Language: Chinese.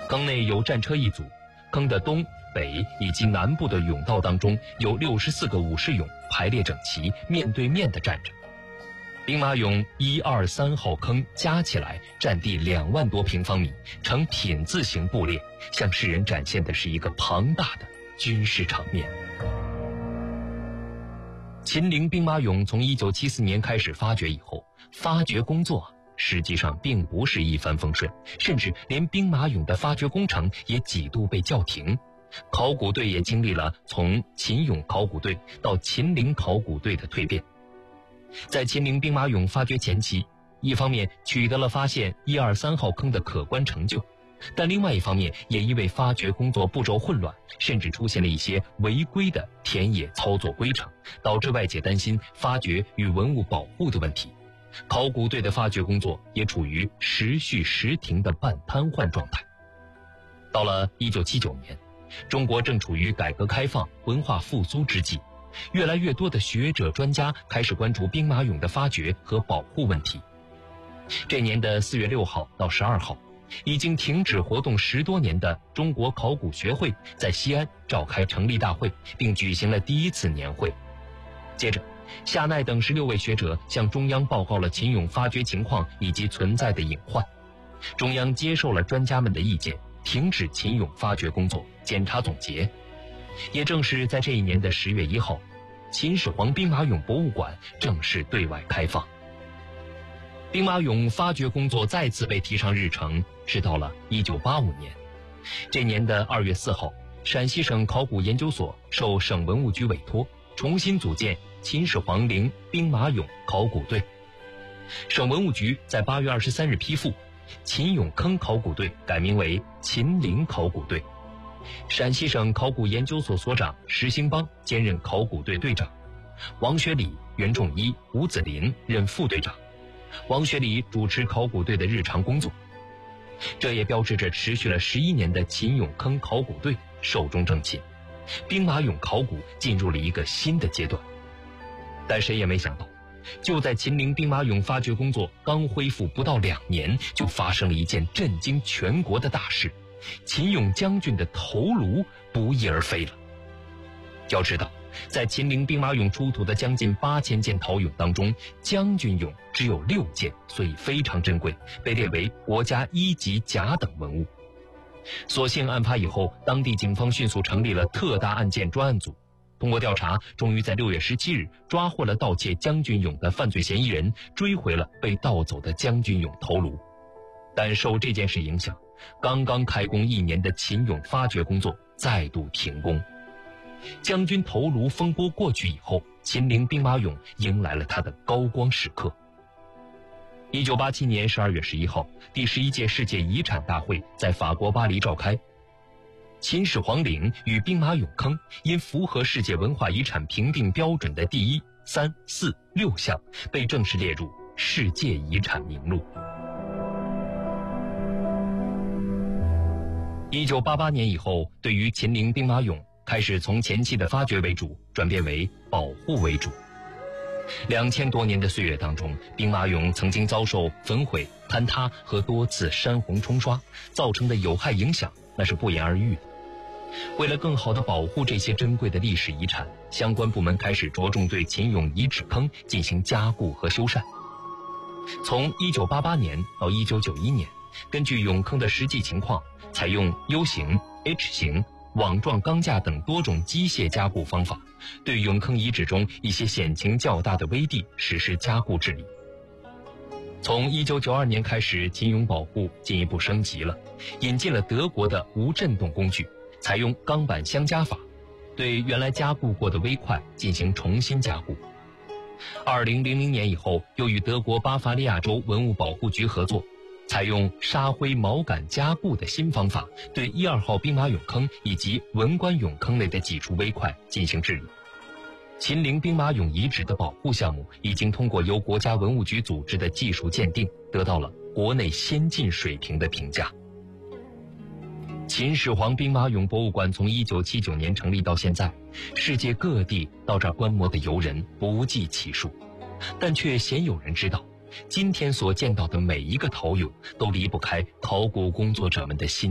坑内有战车一组，坑的东北以及南部的甬道当中有64个武士俑排列整齐，面对面地站着。兵马俑1、2、3号坑加起来占地2万多平方米，呈品字形布列，向世人展现的是一个庞大的军事场面。秦陵兵马俑从1974年开始发掘以后，发掘工作实际上并不是一帆风顺，甚至连兵马俑的发掘工程也几度被叫停。考古队也经历了从秦俑考古队到秦陵考古队的蜕变。在秦陵兵马俑发掘前期，一方面取得了发现1、2、3号坑的可观成就，但另外一方面也因为发掘工作步骤混乱，甚至出现了一些违规的田野操作规程，导致外界担心发掘与文物保护的问题。考古队的发掘工作也处于时续时停的半瘫痪状态。到了1979年，中国正处于改革开放、文化复苏之际，越来越多的学者专家开始关注兵马俑的发掘和保护问题。这年的4月6号到12号，已经停止活动10多年的中国考古学会在西安召开成立大会，并举行了第一次年会。接着，夏奈等16位学者向中央报告了秦俑发掘情况以及存在的隐患。中央接受了专家们的意见，停止秦俑发掘工作，检查总结。也正是在这一年的10月1号，秦始皇兵马俑博物馆正式对外开放。兵马俑发掘工作再次被提上日程，是到了1985年。这年的2月4号，陕西省考古研究所受省文物局委托，重新组建秦始皇陵兵马俑考古队。省文物局在8月23日批复，秦俑坑考古队改名为秦陵考古队。陕西省考古研究所所长石兴邦兼任考古队队长，王学礼、袁仲一、吴子林任副队长。王学礼主持考古队的日常工作，这也标志着持续了11年的秦俑坑考古队寿终正寝，兵马俑考古进入了一个新的阶段。但谁也没想到，就在秦陵兵马俑发掘工作刚恢复不到2年，就发生了一件震惊全国的大事，秦俑将军的头颅不翼而飞了。要知道，在秦陵兵马俑出土的将近8000件陶俑当中，将军俑只有6件，所以非常珍贵，被列为国家1级甲等文物。所幸案发以后，当地警方迅速成立了特大案件专案组，通过调查，终于在6月17日抓获了盗窃将军俑的犯罪嫌疑人，追回了被盗走的将军俑头颅。但受这件事影响，刚刚开工1年的秦俑发掘工作再度停工。将军头颅风波过去以后，秦陵兵马俑迎来了它的高光时刻。1987年12月11号，第11届世界遗产大会在法国巴黎召开。秦始皇陵与兵马俑坑因符合世界文化遗产评定标准的第1、3、4、6项，被正式列入世界遗产名录。1988年以后，对于秦陵兵马俑开始从前期的发掘为主，转变为保护为主。2000多年的岁月当中，兵马俑曾经遭受焚毁、坍塌和多次山洪冲刷，造成的有害影响那是不言而喻的。为了更好地保护这些珍贵的历史遗产，相关部门开始着重对秦俑遗址坑进行加固和修缮。从1988年到1991年，根据俑坑的实际情况，采用 U 型、H 型、网状钢架等多种机械加固方法，对俑坑遗址中一些险情较大的危地实施加固治理。从1992年开始，秦俑保护进一步升级了，引进了德国的无震动工具，采用钢板相加法，对原来加固过的微块进行重新加固。2000年以后，又与德国巴伐利亚州文物保护局合作，采用沙灰毛杆加固的新方法，对1、2号兵马俑坑以及文官俑坑内的几处微块进行治理。秦陵兵马俑遗址的保护项目已经通过由国家文物局组织的技术鉴定，得到了国内先进水平的评价。秦始皇兵马俑博物馆从1979年成立到现在，世界各地到这儿观摩的游人不计其数，但却鲜有人知道，今天所见到的每一个陶俑都离不开考古工作者们的心